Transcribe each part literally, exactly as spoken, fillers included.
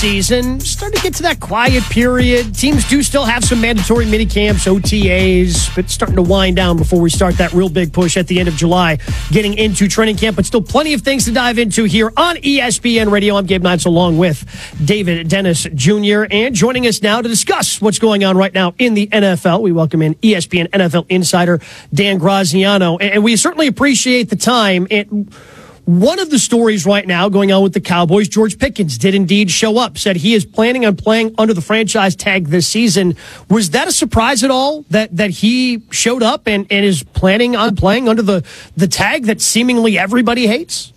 season, starting to get to that quiet period. Teams do still have some mandatory mini camps, O T As, but starting to wind down before we start that real big push at the end of July, getting into training camp, but still plenty of things to dive into here on E S P N Radio. I'm Gabe Nines along with David Dennis Junior And joining us now to discuss what's going on right now in the N F L, we welcome in E S P N N F L insider Dan Graziano. And we certainly appreciate the time. And one of the stories right now going on with the Cowboys, George Pickens did indeed show up, said he is planning on playing under the franchise tag this season. Was that a surprise at all that, that he showed up and, and is planning on playing under the, the tag that seemingly everybody hates?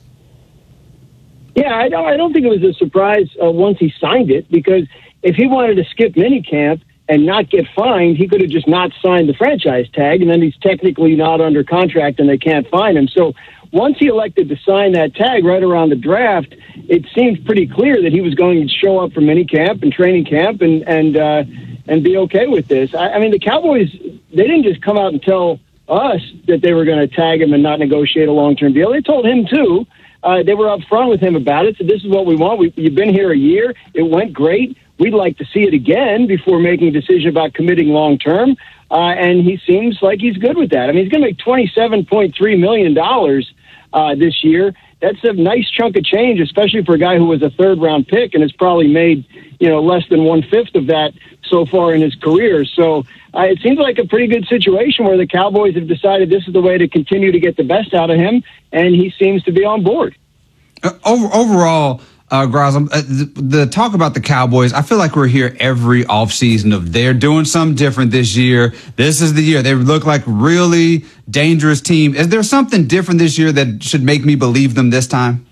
Yeah, I don't, I don't think it was a surprise uh, once he signed it, because if he wanted to skip minicamp and not get fined, he could have just not signed the franchise tag, and then he's technically not under contract and they can't fine him. So once he elected to sign that tag right around the draft, it seemed pretty clear that he was going to show up for minicamp and training camp and and uh, and be okay with this. I, I mean, the Cowboys, they didn't just come out and tell us that they were going to tag him and not negotiate a long-term deal. They told him too. Uh, they were upfront with him about it. So this is what we want. We, you've been here a year. It went great. We'd like to see it again before making a decision about committing long-term. Uh, and he seems like he's good with that. I mean, he's going to make twenty-seven point three million dollars uh, this year. That's a nice chunk of change, especially for a guy who was a third-round pick and has probably made, you know, less than one-fifth of that so far in his career. So uh, it seems like a pretty good situation where the Cowboys have decided this is the way to continue to get the best out of him, and he seems to be on board. Uh, over, overall, Uh, Graz, uh, the, the talk about the Cowboys, I feel like we're here every offseason of they're doing something different this year. This is the year. They look like really dangerous team. Is there something different this year that should make me believe them this time?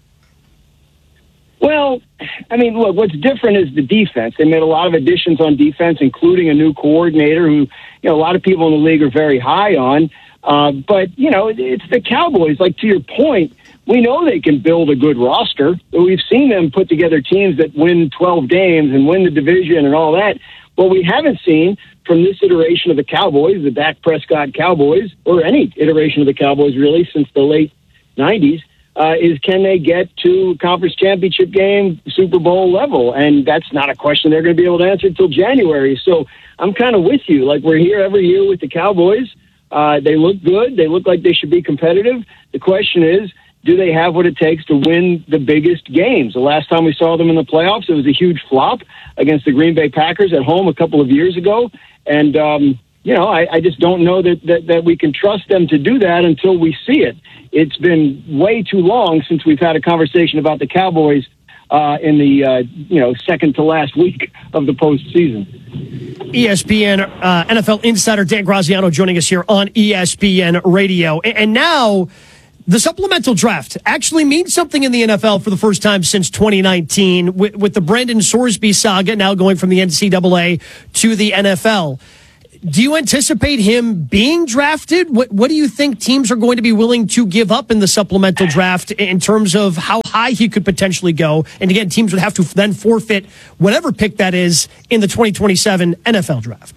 Well, I mean, look, what's different is the defense. They made a lot of additions on defense, including a new coordinator who, you know, a lot of people in the league are very high on. Uh, but, you know, it's the Cowboys. Like, to your point, we know they can build a good roster. We've seen them put together teams that win twelve games and win the division and all that. What we haven't seen from this iteration of the Cowboys, the Dak Prescott Cowboys, or any iteration of the Cowboys really since the late nineties, uh, is can they get to conference championship game, Super Bowl level? And that's not a question they're going to be able to answer until January. So I'm kind of with you. Like, we're here every year with the Cowboys. Uh, they look good. They look like they should be competitive. The question is, do they have what it takes to win the biggest games? The last time we saw them in the playoffs, it was a huge flop against the Green Bay Packers at home a couple of years ago. And, um, you know, I, I just don't know that, that, that we can trust them to do that until we see it. It's been way too long since we've had a conversation about the Cowboys uh, in the, uh, you know, second to last week of the postseason. E S P N uh, N F L insider Dan Graziano joining us here on E S P N Radio. And, and now the supplemental draft actually means something in the N F L for the first time since twenty nineteen, with, with the Brendan Sorsby saga now going from the N C double A to the N F L. Do you anticipate him being drafted? What, what do you think teams are going to be willing to give up in the supplemental draft in terms of how high he could potentially go? And again, teams would have to then forfeit whatever pick that is in the twenty twenty-seven N F L draft.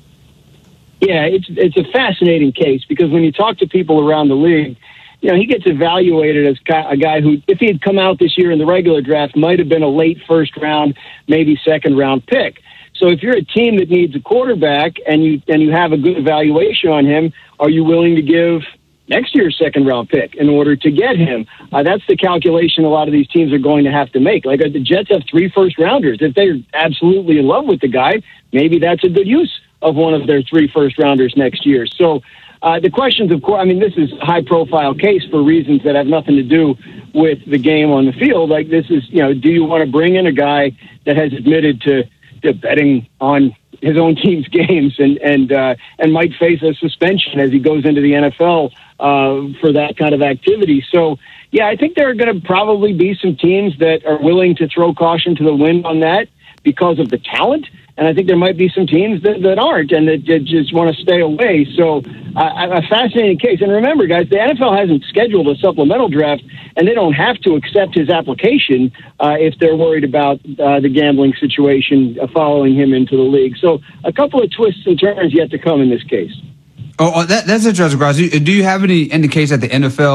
Yeah, it's it's a fascinating case, because when you talk to people around the league, you know, he gets evaluated as a guy who, if he had come out this year in the regular draft, might have been a late first round, maybe second round pick. So if you're a team that needs a quarterback and you and you have a good evaluation on him, are you willing to give next year's second round pick in order to get him? Uh, that's the calculation a lot of these teams are going to have to make. Like, the Jets have three first rounders. If they're absolutely in love with the guy, maybe that's a good use of one of their three first rounders next year. So uh, the questions, of course, I mean, this is a high profile case for reasons that have nothing to do with the game on the field. Like, this is, you know, do you want to bring in a guy that has admitted to, to betting on his own team's games and and uh, and might face a suspension as he goes into the N F L uh, for that kind of activity? So, yeah, I think there are going to probably be some teams that are willing to throw caution to the wind on that because of the talent. And I think there might be some teams that, that aren't and that, that just want to stay away. So uh, a fascinating case. And remember, guys, the N F L hasn't scheduled a supplemental draft, and they don't have to accept his application uh, if they're worried about uh, the gambling situation uh, following him into the league. So a couple of twists and turns yet to come in this case. Oh, that, that's interesting, Graz. Do you have any indication that the N F L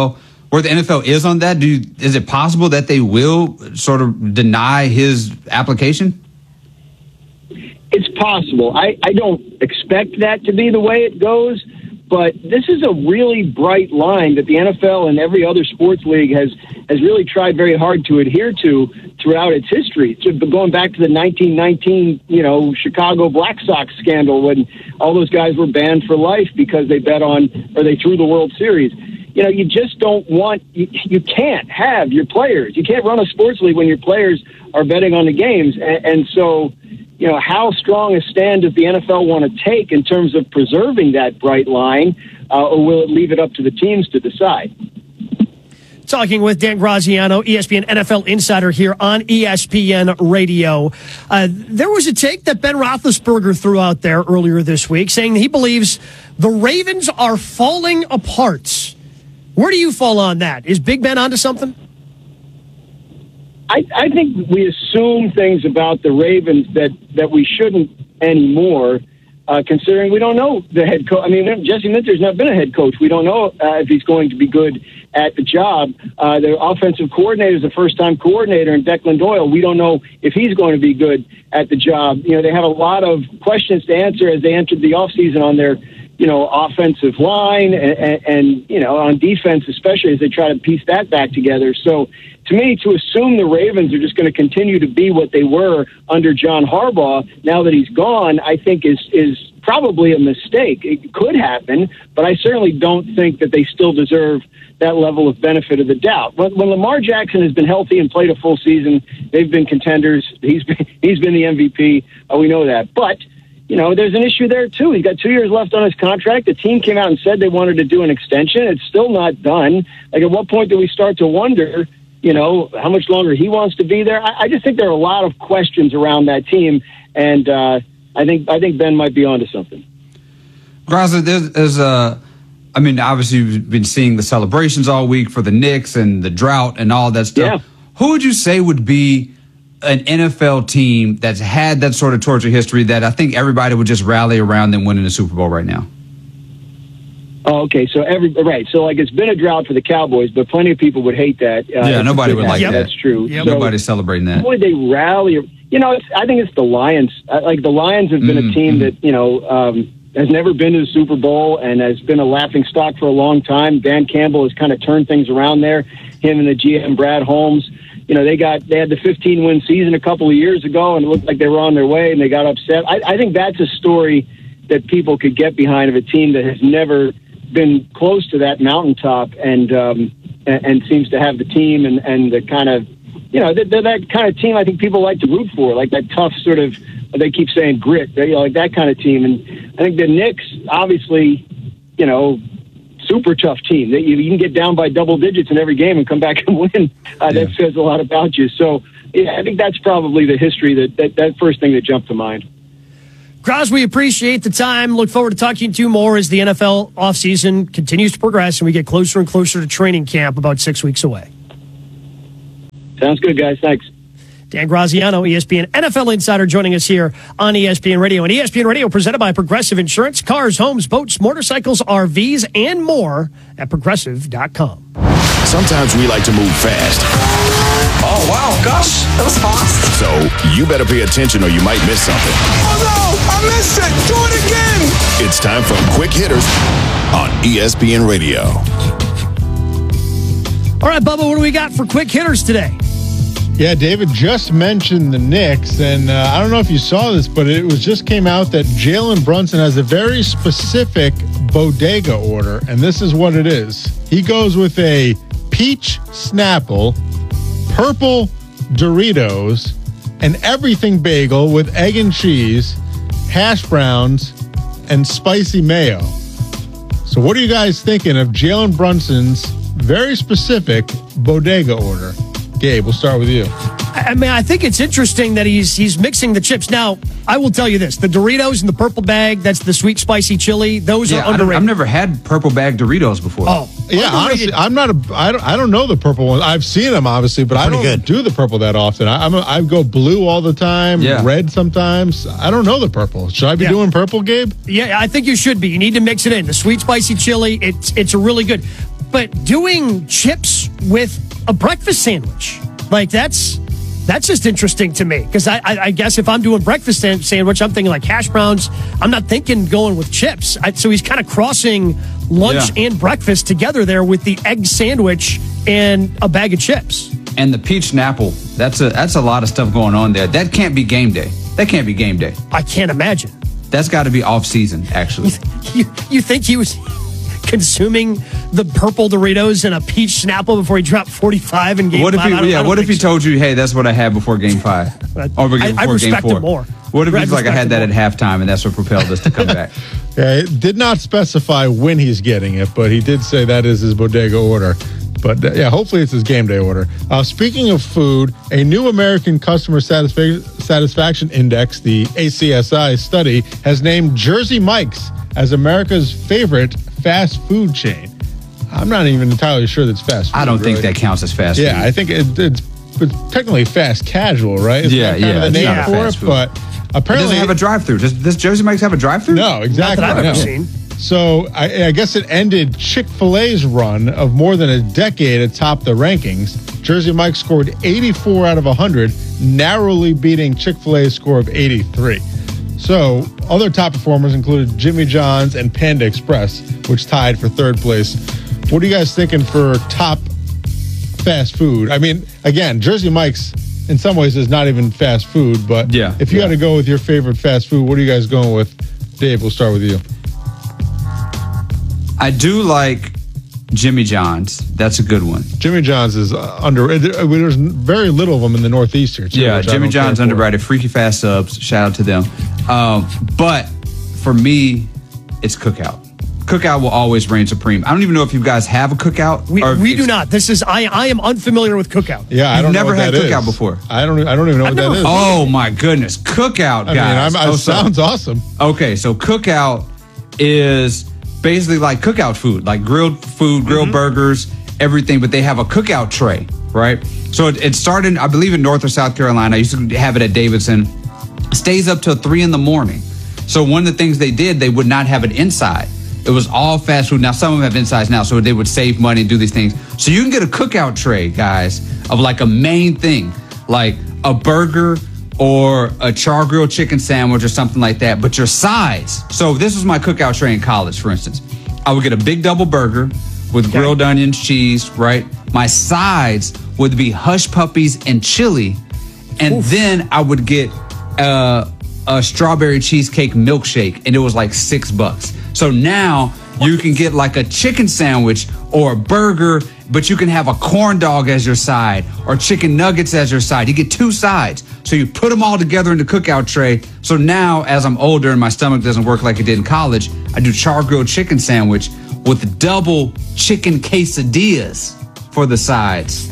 where the N F L is on that? Do you, is it possible that they will sort of deny his application? It's possible. I, I don't expect that to be the way it goes, but this is a really bright line that the N F L and every other sports league has, has really tried very hard to adhere to throughout its history. So going back to the nineteen nineteen, you know, Chicago Black Sox scandal when all those guys were banned for life because they bet on, or they threw the World Series. You know, you just don't want, you, you can't have your players. You can't run a sports league when your players are betting on the games. And, and so, you know, how strong a stand does the N F L want to take in terms of preserving that bright line, uh, or will it leave it up to the teams to decide? Talking with Dan Graziano, E S P N N F L insider here on E S P N Radio. Uh, there was a take that Ben Roethlisberger threw out there earlier this week saying that he believes the Ravens are falling apart. Where do you fall on that? Is Big Ben onto something? I, I think we assume things about the Ravens that, that we shouldn't anymore, uh, considering we don't know the head coach. I mean, Jesse Minter's not been a head coach. We don't know uh, if he's going to be good at the job. Uh, the offensive coordinator is a first-time coordinator in Declan Doyle. We don't know if he's going to be good at the job. You know, they have a lot of questions to answer as they entered the offseason on their, you know, offensive line and, and, and, you know, on defense, especially as they try to piece that back together. So to me, to assume the Ravens are just going to continue to be what they were under John Harbaugh, now that he's gone, I think is, is probably a mistake. It could happen, but I certainly don't think that they still deserve that level of benefit of the doubt. When, when Lamar Jackson has been healthy and played a full season, they've been contenders. He's been, he's been the M V P. Uh, we know that. But, you know, there's an issue there, too. He's got two years left on his contract. The team came out and said they wanted to do an extension. It's still not done. Like, at what point do we start to wonder, you know, how much longer he wants to be there? I, I just think there are a lot of questions around that team, and uh, I think I think Ben might be onto something. Graza, there's, there's a, I mean, obviously you've been seeing the celebrations all week for the Knicks and the drought and all that stuff. Yeah. Who would you say would be an N F L team that's had that sort of torture history that I think everybody would just rally around them winning the Super Bowl right now? Oh, okay, so every right, so like it's been a drought for the Cowboys, but plenty of people would hate that. Uh, yeah, nobody would like yep. that. That's true. Yep. So, Nobody's celebrating that. Boy, they rally. You know, it's, I think it's the Lions. Uh, Like the Lions have been mm-hmm. a team that you know um, has never been to the Super Bowl and has been a laughing stock for a long time. Dan Campbell has kind of turned things around there. Him and the G M Brad Holmes. You know, they got they had the fifteen win season a couple of years ago, and it looked like they were on their way, and they got upset. I, I think that's a story that people could get behind of a team that has never been close to that mountaintop, and um, and, and seems to have the team and, and the kind of, you know, they're, they're that kind of team I think people like to root for, like that tough sort of, they keep saying grit, you know, like that kind of team. And I think the Knicks, obviously, you know, super tough team. They, you, you can get down by double digits in every game and come back and win. Uh, Yeah. That says a lot about you. So yeah, I think that's probably the history, that, that, that first thing that jumped to mind. Graz, we appreciate the time. Look forward to talking to you more as the N F L offseason continues to progress and we get closer and closer to training camp about six weeks away. Sounds good, guys. Thanks. Dan Graziano, E S P N N F L insider, joining us here on E S P N Radio. And E S P N Radio presented by Progressive Insurance. Cars, homes, boats, motorcycles, R Vs, and more at progressive dot com. Sometimes we like to move fast. Oh, wow, gosh, that was fast. So you better pay attention or you might miss something. Oh, no, I missed it. Do it again. It's time for Quick Hitters on E S P N Radio. All right, Bubba, what do we got for quick hitters today? Yeah, David just mentioned the Knicks, and uh, I don't know if you saw this, but it was just came out that Jalen Brunson has a very specific bodega order, and this is what it is. He goes with a peach Snapple, purple Doritos, an everything bagel with egg and cheese, hash browns, and spicy mayo. So what are you guys thinking of Jalen Brunson's very specific bodega order? Gabe, we'll start with you. I mean, I think it's interesting that he's he's mixing the chips. Now, I will tell you this. The Doritos in the purple bag, that's the sweet spicy chili. Those Yeah, are I don't- underrated. I've never had purple bag Doritos before. Oh, Yeah, honestly, underrated. I'm not a. I don't. I don't know the purple one. I've seen them obviously, but I don't good. do the purple that often. I, I'm. A, I go blue all the time. Yeah. Red sometimes. I don't know the purple. Should I be Yeah. doing purple, Gabe? Yeah, I think you should be. You need to mix it in. The sweet spicy chili, it's it's a really good. but doing chips with a breakfast sandwich, like that's that's just interesting to me. Because I, I, I guess if I'm doing breakfast san- sandwich, I'm thinking like hash browns. I'm not thinking going with chips. I, so he's kind of crossing lunch Yeah. and breakfast together there with the egg sandwich and a bag of chips. And the peach Snapple, that's a that's a lot of stuff going on there. That can't be game day. That can't be game day. I can't imagine. That's got to be off season, actually. You, you think he was consuming the purple Doritos and a peach Snapple before he dropped forty-five in game What if five? he, I don't- I yeah? don't What if he think so. told you, hey, that's what I had before game five, or before I- I game respect four? him more. What if I he's like, I respect had him that more. at halftime, and that's what propelled us to come back? Yeah, it did not specify when he's getting it, but he did say that is his bodega order. But uh, yeah, hopefully it's his game day order. Uh, speaking of food, a new American Customer Satisfa- Satisfaction Index, the A C S I study, has named Jersey Mike's as America's favorite fast food chain. I'm not even entirely sure that's fast food. I don't think really. that counts as fast Yeah, food. I think it, it's, it's technically fast casual, right? Isn't Yeah, that kind yeah, of the it's name not for fast it, food. but It apparently doesn't have a drive-through. Does, does Jersey Mike's have a drive-through? No, exactly. Not that I've ever no. seen. So I, I guess it ended Chick-fil-A's run of more than a decade atop the rankings. Jersey Mike scored eighty-four out of one hundred, narrowly beating Chick-fil-A's score of eighty-three. So other top performers included Jimmy John's and Panda Express, which tied for third place. What are you guys thinking for top fast food? I mean, again, Jersey Mike's in some ways is not even fast food, but Yeah, if you yeah. had to go with your favorite fast food, what are you guys going with? Dave, we'll start with you. I do like Jimmy John's. That's a good one. Jimmy John's is uh, under. There's very little of them in the Northeast here. Too, Yeah, which I Jimmy don't care John's for. underrated. Freaky Fast Subs. Shout out to them. Um, but for me, it's Cookout. Cookout will always reign supreme. I don't even know if you guys have a Cookout. We, or if we do it's- not. This is I. I am unfamiliar with Cookout. Yeah, I You've don't never know what had that Cookout is. before? I don't. I don't even know I've what that never- is. Oh my goodness, Cookout, I guys. mean, I'm, Oh, it so- sounds awesome. Okay, so Cookout is basically like cookout food, like grilled food, grilled Mm-hmm. burgers, everything, but they have a cookout tray, right? So it, it started, I believe, in North or South Carolina. I used to have it at Davidson. Stays up till three in the morning. So one of the things they did, they would not have it inside. It was all fast food. Now, some of them have insides now, so they would save money and do these things. So you can get a cookout tray, guys, of like a main thing, like a burger or a char grilled chicken sandwich or something like that. But your sides. So this was my cookout tray in college, for instance. I would get a big double burger with grilled onions, cheese, right? My sides would be hush puppies and chili. And then I would get uh, a strawberry cheesecake milkshake, and it was like six bucks. So now you can get like a chicken sandwich or a burger, but you can have a corn dog as your side or chicken nuggets as your side. You get two sides. So you put them all together in the cookout tray. So now, as I'm older and my stomach doesn't work like it did in college, I do char grilled chicken sandwich with double chicken quesadillas for the sides.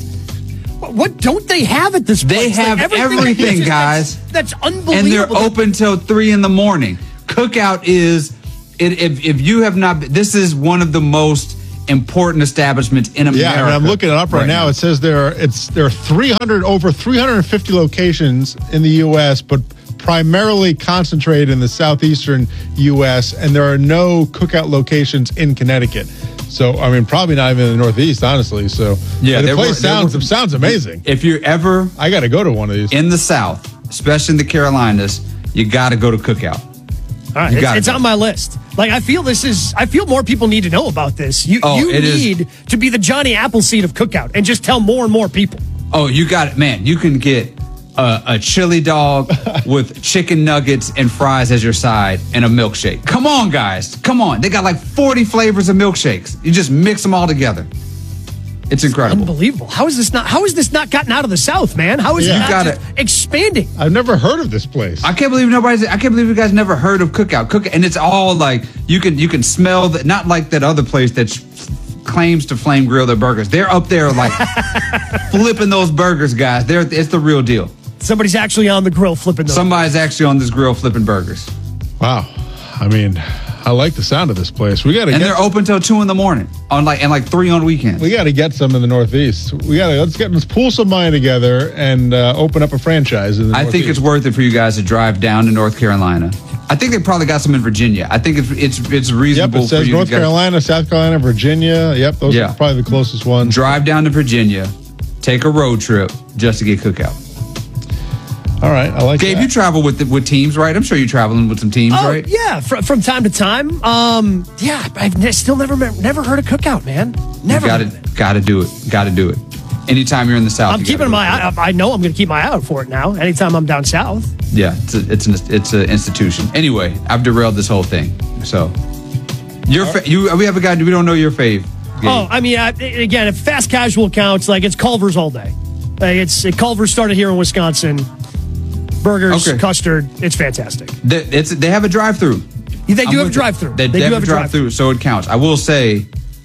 What don't they have at this They place? Like, have everything, that's- guys. That's, that's unbelievable. And they're open till three in the morning. Cookout is, it, if if you have not, this is one of the most important establishments in America. Yeah, and I'm looking it up right, now. It says there are it's there are three hundred over three hundred fifty locations in the U S, but primarily concentrated in the southeastern U S, and there are no Cookout locations in Connecticut. So I mean, probably not even in the Northeast, honestly. So Yeah, the there place were- there sounds were- sounds amazing. If you're ever I got to go to one of these. in the South, especially in the Carolinas, you got to go to Cookout. All right, You it's, got it, it's man. on my list. Like I feel this is. I feel more people need to know about this. You Oh, you it is- need to be the Johnny Appleseed of Cookout and just tell more and more people. Oh, you got it, man. You can get a, a chili dog with chicken nuggets and fries as your side and a milkshake. Come on, guys. Come on. They got like forty flavors of milkshakes. You just mix them all together. It's incredible. Unbelievable. How is this not? How is this not gotten out of the South, man? How is Yeah. it You not gotta- just expanding? I've never heard of this place. I can't believe nobody's. I can't believe you guys never heard of Cookout. Cook, and it's all like you can you can smell that. Not like that other place that sh- claims to flame grill their burgers. They're up there like flipping those burgers, guys. They're it's the real deal. Somebody's actually on the grill flipping those. Somebody's actually on this grill flipping burgers, Wow, I mean, I like the sound of this place. We got to and get. they're open till two in the morning on like and like three on weekends. We got to get some in the Northeast. We got to let's get let's pool some money together and uh, open up a franchise in the I think Northeast. it's worth it for you guys to drive down to North Carolina, I think they probably got some in Virginia. I think it's it's it's Yep, reasonable it for says you North to get- Carolina, South Carolina, Virginia. Yep, those Yeah. are probably the closest ones. drive down to Virginia, take a road trip just to get Cookout. All right, I like Gabe, that. you travel with the, with teams, right? I'm sure you're traveling with some teams, Oh, right? yeah, fr- from time to time. Um, yeah, I've ne- still never never heard of Cookout, man. Never. Got heard of it. to got to do it. Got to do it. Anytime you're in the South, I'm you gotta keeping go my for it. eye. I know I'm going to keep my eye out for it now. Anytime I'm down south. Yeah, it's a, it's an it's an institution. Anyway, I've derailed this whole thing. So, your fa- you we have a guy we don't know your fave. Gabe. Oh, I mean, I, again, if fast casual counts, like it's Culver's all day. Like it's it, Culver's started here in Wisconsin. Burgers, Okay. custard, it's fantastic. They, it's they have a drive-through. They do I'm have a with drive-through. it. They, They they do have, a drive-through, so it counts. I will say,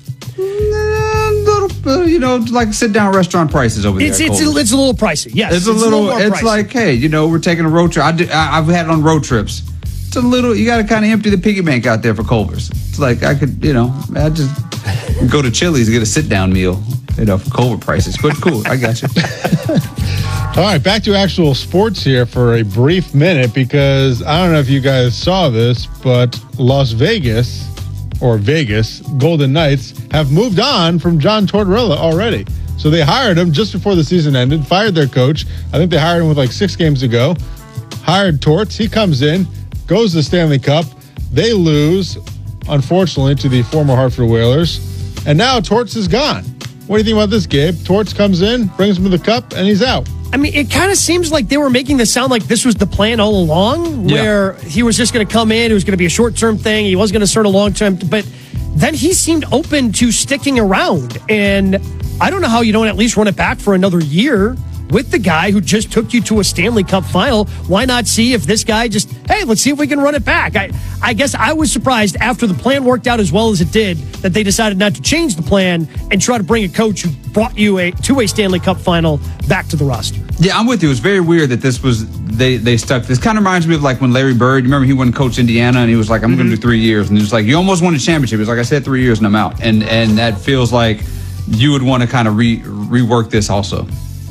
eh, little, uh, you know, like sit-down restaurant prices over It's there. at it's Culver's. a, it's a little pricey. Yes, It's a little. more It's pricey. like, hey, you know, we're taking a road trip. I do, I, I've had it on road trips. It's a little. You got to kind of empty the piggy bank out there for Culver's. It's like I could, you know, I just go to Chili's and get a sit-down meal, you know, for Culver prices. But cool, I got you. All right, back to actual sports here for a brief minute because I don't know if you guys saw this, but Las Vegas or Vegas Golden Knights have moved on from John Tortorella already. So they hired him just before the season ended, fired their coach. I think they hired him with like six games to go. Hired Torts. He comes in, goes to the Stanley Cup. They lose, unfortunately, to the former Hartford Whalers. And now Torts is gone. What do you think about this, Gabe? Torts comes in, brings him to the cup, and he's out. I mean, it kind of seems like they were making this sound like this was the plan all along, Yeah. where he was just going to come in, it was going to be a short-term thing, he wasn't going to start a long-term, but then he seemed open to sticking around, and I don't know how you don't at least run it back for another year with the guy who just took you to a Stanley Cup final. Why not see if this guy just, hey, let's see if we can run it back. I, I guess I was surprised after the plan worked out as well as it did that they decided not to change the plan and try to bring a coach who brought you a to a Stanley Cup final back to the roster. Yeah, I'm with you. It's very weird that this was they they stuck. This kind of reminds me of like when Larry Bird. You remember he went and coached Indiana, and he was like, "I'm going to do three years," and he was like, "You almost won a championship." He was like, "I said three years, and I'm out." And and that feels like you would want to kind of re rework this also.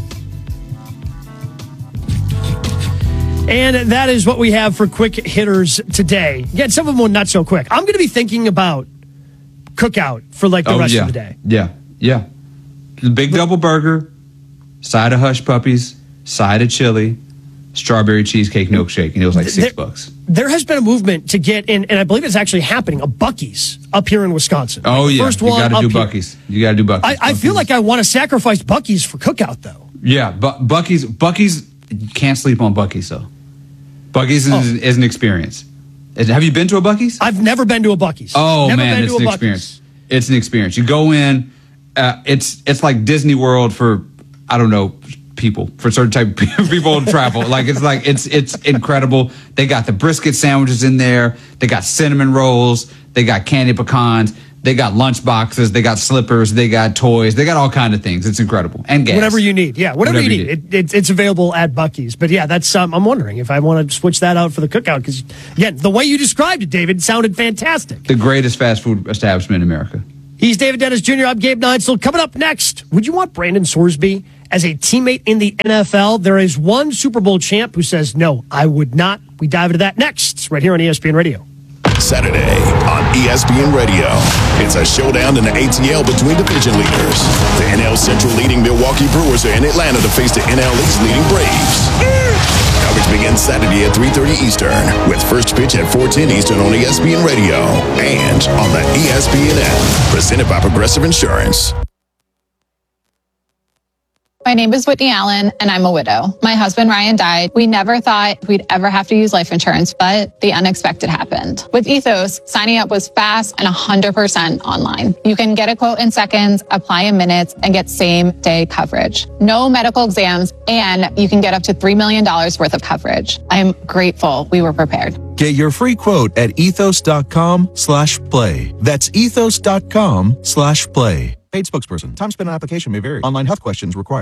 And that is what we have for quick hitters today. Again, some of them were not so quick. I'm going to be thinking about Cookout for like the oh rest yeah, of the day. yeah, yeah. The big double burger, side of hush puppies, side of chili, strawberry cheesecake milkshake, and it was like six There- bucks. There has been a movement to get in, and I believe it's actually happening, a Buc-ee's up here in Wisconsin. Oh Like the yeah, first you one got to up do here. Buc-ee's. You got to do Buc-ee's. I, I feel Buc-ee's. like I want to sacrifice Buc-ee's for Cookout, though. Yeah, but Buc-ee's, Buc-ee's, you can't sleep on Buc-ee's though. Buc-ee's is, Oh. is an experience. Is- Have you been to a Buc-ee's? I've never been to a Buc-ee's. Oh never man, been it's to an a Buc-ee's. experience. It's an experience. You go in, uh, it's it's like Disney World for I don't know people for certain type of people who travel. Like it's like it's it's incredible. They got the brisket sandwiches in there. They got cinnamon rolls. They got candy pecans. They got lunch boxes. They got slippers. They got toys. They got all kind of things. It's incredible. And gas. Whatever you need. Yeah, whatever, Whatever you you need. It, it, it's available at Buc-ee's. But yeah, that's um, I'm wondering if I want to switch that out for the Cookout because, again, the way you described it, David, sounded fantastic. The greatest fast food establishment in America. He's David Dennis Junior I'm Gabe Neinzel. Coming up next, would you want Brandon Sorsby as a teammate in the N F L? There is one Super Bowl champ who says, no, I would not. We dive into that next, right here on E S P N Radio. Saturday on E S P N Radio. It's a showdown in the A T L between division leaders. The N L Central leading Milwaukee Brewers are in Atlanta to face the N L East leading Braves. Coverage begins Saturday at three thirty Eastern with first pitch at four ten Eastern on E S P N Radio and on the E S P N app. Presented by Progressive Insurance. My name is Whitney Allen, and I'm a widow. My husband, Ryan, died. We never thought we'd ever have to use life insurance, but the unexpected happened. With Ethos, signing up was fast and one hundred percent online. You can get a quote in seconds, apply in minutes, and get same-day coverage. No medical exams, and you can get up to three million dollars worth of coverage. I'm grateful we were prepared. Get your free quote at ethos.com slash play. That's ethos.com slash play. Paid spokesperson. Time spent on application may vary. Online health questions required.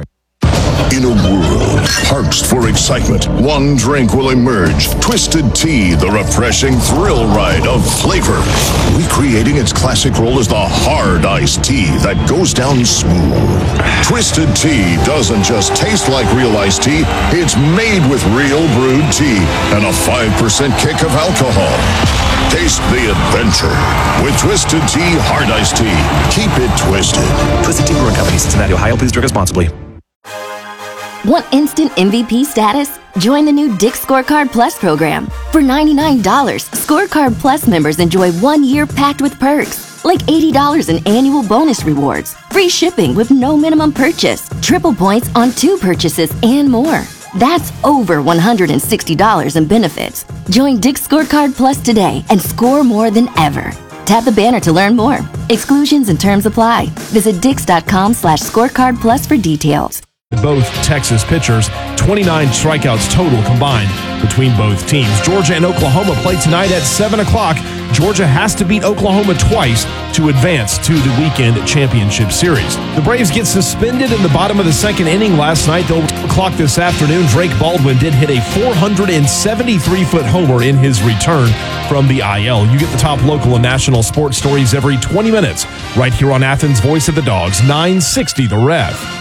In a world parched for excitement, one drink will emerge. Twisted Tea, the refreshing thrill ride of flavor. Recreating its classic role as the hard iced tea that goes down smooth. Twisted Tea doesn't just taste like real iced tea, it's made with real brewed tea and a five percent kick of alcohol. Taste the adventure with Twisted Tea Hard Iced Tea. Keep it twisted. Twisted Tea Brewing Company, Cincinnati, Ohio. Please drink responsibly. Want instant M V P status? Join the new Dick's Scorecard Plus program. For ninety-nine dollars, Scorecard Plus members enjoy one year packed with perks, like eighty dollars in annual bonus rewards, free shipping with no minimum purchase, triple points on two purchases, and more. That's over one hundred sixty dollars in benefits. Join Dick's Scorecard Plus today and score more than ever. Tap the banner to learn more. Exclusions and terms apply. Visit dix.com slash scorecard plus for details. Both Texas pitchers, twenty-nine strikeouts total combined between both teams. Georgia and Oklahoma play tonight at seven o'clock. Georgia has to beat Oklahoma twice to advance to the weekend championship series. The Braves get suspended in the bottom of the second inning last night. They'll clock this afternoon. Drake Baldwin did hit a four hundred seventy-three foot homer in his return from the I L. You get the top local and national sports stories every twenty minutes right here on Athens' Voice of the Dogs, nine sixty The Ref.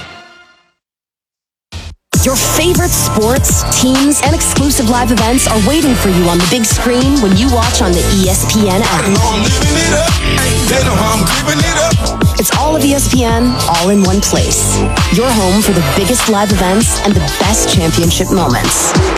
Your favorite sports, teams, and exclusive live events are waiting for you on the big screen when you watch on the E S P N app. It's all of E S P N, all in one place. Your home for the biggest live events and the best championship moments.